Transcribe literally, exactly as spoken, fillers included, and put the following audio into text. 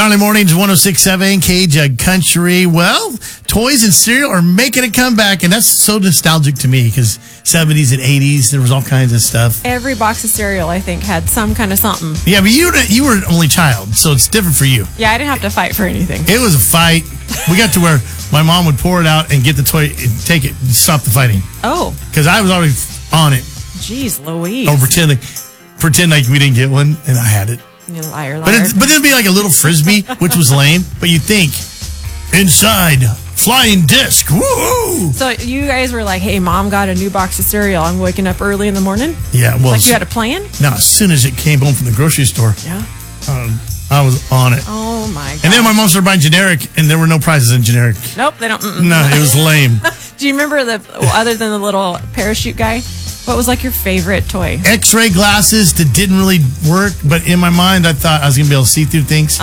Early mornings, one oh six point seven K-Jug Country. Well, toys and cereal are making a comeback, and that's so nostalgic to me because seventies and eighties, there was all kinds of stuff. Every box of cereal, I think, had some kind of something. Yeah, but you, you were an only child, so it's different for you. Yeah, I didn't have to fight for anything. It was a fight. We got to where my mom would pour it out and get the toy and take it and stop the fighting. Oh. Because I was already on it. Jeez Louise. Or pretend like, pretend like we didn't get one, and I had it. You liar, liar. But, it's, but it'd be like a little frisbee, which was lame. But you think, inside, flying disc, woo! So you guys were like, hey, Mom got a new box of cereal. I'm waking up early in the morning? Yeah, well. Like you had a plan? No, as soon as it came home from the grocery store. Yeah. Um, I was on it. Oh, my God. And then my mom started buying generic, and there were no prizes in generic. Nope, they don't. Mm-mm. No, it was lame. Do you remember the, other than the little parachute guy, what was like your favorite toy? X-ray glasses that didn't really work, but in my mind, I thought I was going to be able to see through things.